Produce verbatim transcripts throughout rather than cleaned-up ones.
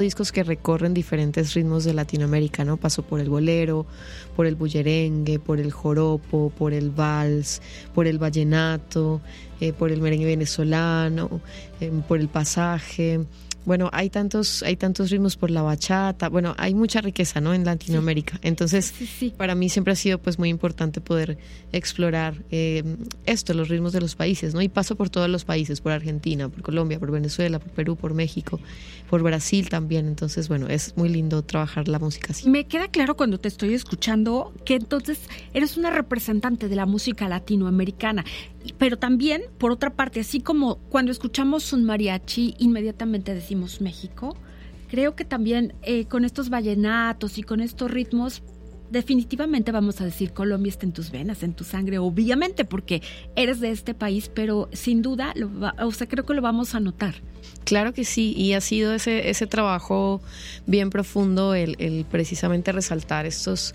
discos que recorren diferentes ritmos de Latinoamérica, ¿no? Paso por el bolero, por el bullerengue, por el joropo, por el vals, por el vallenato, eh, por el merengue venezolano, eh, por el pasaje. Bueno, hay tantos, hay tantos ritmos, por la bachata. Bueno, hay mucha riqueza, ¿no?, en Latinoamérica. Entonces, sí, sí, sí. Para mí siempre ha sido pues muy importante poder explorar eh, esto, los ritmos de los países, ¿no? Y paso por todos los países, por Argentina, por Colombia, por Venezuela, por Perú, por México, por Brasil también. Entonces, bueno, es muy lindo trabajar la música así. Me queda claro cuando te estoy escuchando que entonces eres una representante de la música latinoamericana. Pero también, por otra parte, así como cuando escuchamos un mariachi, inmediatamente decimos México, creo que también eh, con estos vallenatos y con estos ritmos, definitivamente vamos a decir Colombia está en tus venas, en tu sangre, obviamente, porque eres de este país, pero sin duda, lo va, o sea, creo que lo vamos a notar. Claro que sí, y ha sido ese, ese trabajo bien profundo el, el precisamente resaltar estos...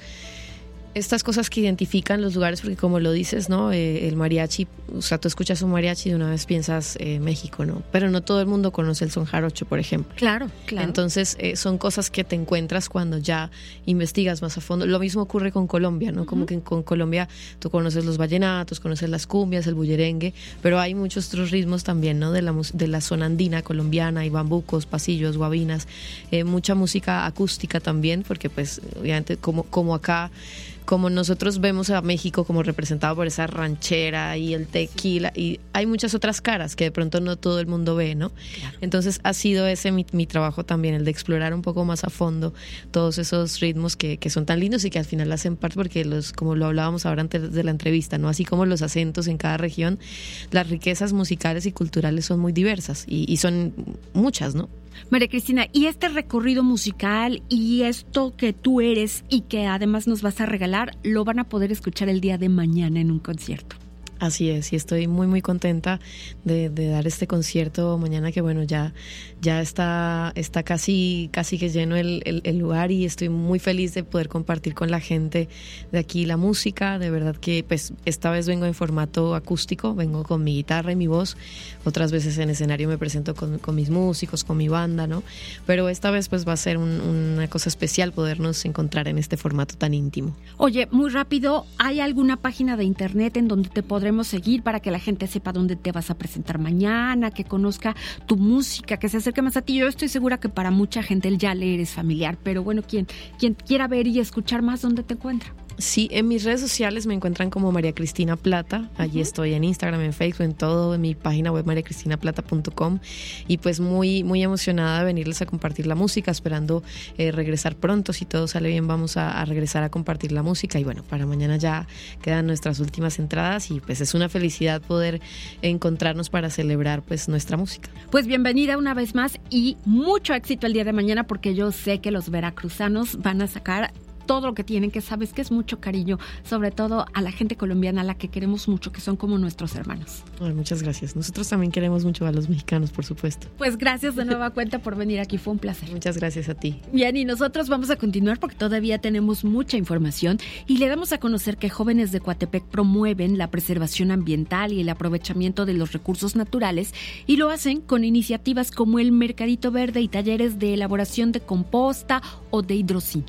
estas cosas que identifican los lugares, porque como lo dices, ¿no? Eh, el mariachi, o sea, tú escuchas un mariachi y de una vez piensas eh, México, ¿no? Pero no todo el mundo conoce el son jarocho, por ejemplo. Claro, claro. Entonces, eh, son cosas que te encuentras cuando ya investigas más a fondo. Lo mismo ocurre con Colombia, ¿no? Uh-huh. Como que con Colombia tú conoces los vallenatos, conoces las cumbias, el bullerengue, pero hay muchos otros ritmos también, ¿no? De la, de la zona andina colombiana, hay bambucos, pasillos, guabinas, eh, mucha música acústica también, porque pues, obviamente, como, como acá... como nosotros vemos a México como representado por esa ranchera y el tequila, y hay muchas otras caras que de pronto no todo el mundo ve, ¿no? Claro. Entonces ha sido ese mi, mi trabajo también, el de explorar un poco más a fondo todos esos ritmos que, que son tan lindos y que al final hacen parte, porque los, como lo hablábamos ahora antes de la entrevista, ¿no? Así como los acentos en cada región, las riquezas musicales y culturales son muy diversas y, y son muchas, ¿no? María Cristina, y este recorrido musical y esto que tú eres y que además nos vas a regalar, lo van a poder escuchar el día de mañana en un concierto. Así es, y estoy muy muy contenta de, de dar este concierto mañana, que bueno, ya, ya está, está casi, casi que lleno el, el, el lugar, y estoy muy feliz de poder compartir con la gente de aquí la música. De verdad que pues esta vez vengo en formato acústico, vengo con mi guitarra y mi voz. Otras veces en escenario me presento con, con mis músicos, con mi banda, ¿no? Pero esta vez pues va a ser un, una cosa especial podernos encontrar en este formato tan íntimo. Oye, muy rápido, ¿hay alguna página de internet en donde te podremos seguir para que la gente sepa dónde te vas a presentar mañana, que conozca tu música, que se acerque más a ti? Yo estoy segura que para mucha gente el ya leer es familiar, pero bueno, quien, quien quiera ver y escuchar más, ¿dónde te encuentra? Sí, en mis redes sociales me encuentran como María Cristina Plata. Allí uh-huh. estoy en Instagram, en Facebook, en todo, en mi página web maría cristina plata punto com, y pues muy muy emocionada de venirles a compartir la música, esperando eh, regresar pronto. Si todo sale bien, vamos a, a regresar a compartir la música, y bueno, para mañana ya quedan nuestras últimas entradas, y pues es una felicidad poder encontrarnos para celebrar pues nuestra música. Pues bienvenida una vez más y mucho éxito el día de mañana, porque yo sé que los veracruzanos van a sacar todo lo que tienen, que sabes que es mucho cariño, sobre todo a la gente colombiana, a la que queremos mucho, que son como nuestros hermanos. Ay, muchas gracias. Nosotros también queremos mucho a los mexicanos, por supuesto. Pues gracias de nueva cuenta por venir aquí, fue un placer. Muchas gracias a ti. Bien, y nosotros vamos a continuar porque todavía tenemos mucha información, y le damos a conocer que jóvenes de Coatepec promueven la preservación ambiental y el aprovechamiento de los recursos naturales, y lo hacen con iniciativas como el Mercadito Verde y talleres de elaboración de composta o de hidrocina.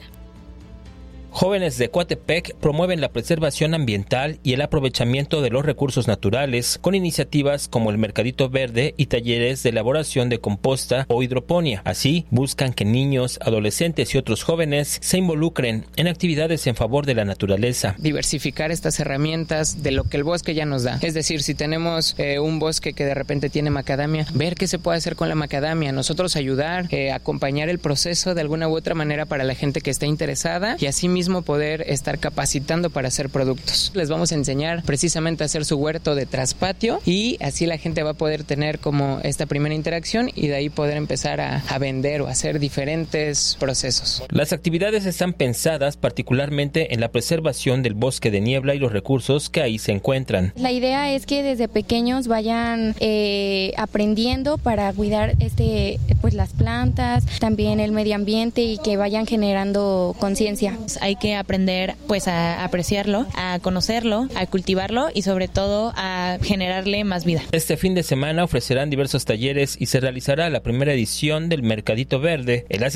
Jóvenes de Coatepec promueven la preservación ambiental y el aprovechamiento de los recursos naturales con iniciativas como el Mercadito Verde y talleres de elaboración de composta o hidroponía. Así, buscan que niños, adolescentes y otros jóvenes se involucren en actividades en favor de la naturaleza. Diversificar estas herramientas de lo que el bosque ya nos da. Es decir, si tenemos eh, un bosque que de repente tiene macadamia, ver qué se puede hacer con la macadamia. Nosotros ayudar, eh, acompañar el proceso de alguna u otra manera para la gente que esté interesada, y así mismo poder estar capacitando para hacer productos. Les vamos a enseñar precisamente a hacer su huerto de traspatio, y así la gente va a poder tener como esta primera interacción, y de ahí poder empezar a, a vender o hacer diferentes procesos. Las actividades están pensadas particularmente en la preservación del bosque de niebla y los recursos que ahí se encuentran. La idea es que desde pequeños vayan eh, aprendiendo para cuidar este, pues las plantas, también el medio ambiente, y que vayan generando conciencia. hay que aprender pues a apreciarlo, a conocerlo, a cultivarlo y sobre todo a generarle más vida. Este fin de semana ofrecerán diversos talleres y se realizará la primera edición del Mercadito Verde. El